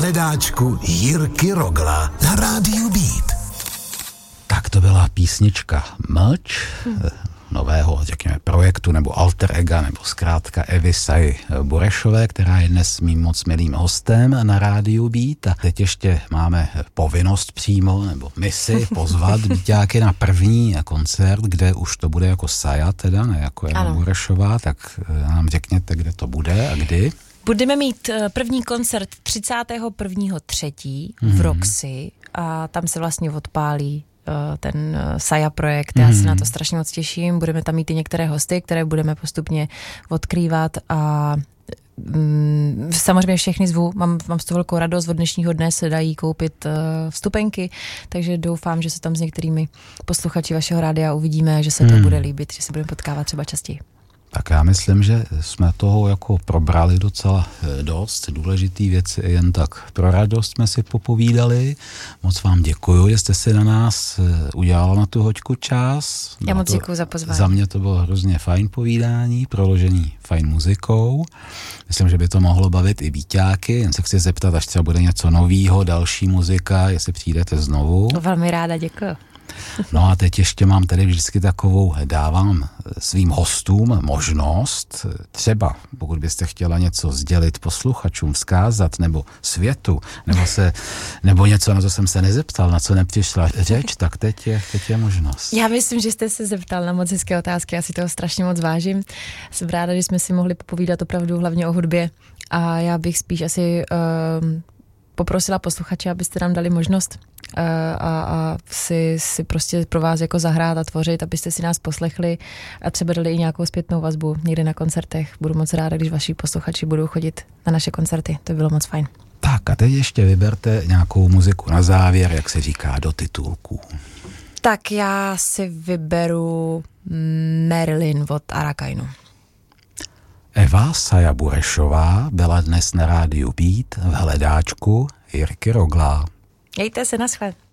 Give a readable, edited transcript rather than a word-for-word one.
hledáčku Jirky Rogla na rádiu Beat. Tak to byla písnička Mlč, nového, řekněme, projektu nebo alter ega, nebo zkrátka Evy Saji Burešové, která je dnes mým moc milým hostem na rádiu Beat. A teď ještě máme povinnost přímo, nebo misi pozvat Beatáky na první koncert, kde už to bude jako Saja teda, ne jako Eva Burešová, tak nám řekněte, kde to bude a kdy. Budeme mít první koncert 31.3. v Roxy a tam se vlastně odpálí ten Saja projekt. Já se na to strašně moc těším. Budeme tam mít i některé hosty, které budeme postupně odkrývat a samozřejmě všechny zvu. Mám z toho velkou radost. Od dnešního dne se dají koupit vstupenky, takže doufám, že se tam s některými posluchači vašeho rádia uvidíme, že se to bude líbit, že se budeme potkávat třeba častěji. Tak já myslím, že jsme toho jako probrali docela dost. Důležitý věci jen tak pro radost jsme si popovídali. Moc vám děkuju, že jste si na nás udělala na tu hoďku čas. Já moc děkuju za pozvání. Za mě to bylo hrozně fajn povídání, proložený fajn muzikou. Myslím, že by to mohlo bavit i Beatáky. Jen se chci zeptat, až třeba bude něco novýho, další muzika, jestli přijdete znovu. Velmi ráda, děkuju. No a teď ještě mám tady vždycky takovou, dávám svým hostům možnost, třeba pokud byste chtěla něco sdělit posluchačům, vzkázat, nebo světu, nebo něco, na co jsem se nezeptal, na co nepřišla řeč, tak teď je možnost. Já myslím, že jste se zeptal na moc hezké otázky, já si toho strašně moc vážím. Jsem ráda, že jsme si mohli popovídat opravdu hlavně o hudbě a já bych spíš asi poprosila posluchače, abyste nám dali možnost a si prostě pro vás jako zahrát a tvořit, abyste si nás poslechli a třeba dali i nějakou zpětnou vazbu někde na koncertech. Budu moc ráda, když vaši posluchači budou chodit na naše koncerty. To by bylo moc fajn. Tak a teď ještě vyberte nějakou muziku na závěr, jak se říká, do titulků. Tak já si vyberu Marilyn od Arakainu. Eva Saja Burešová byla dnes na rádiu Beat v hledáčku Jirky Rogla. Mějte se, naschle.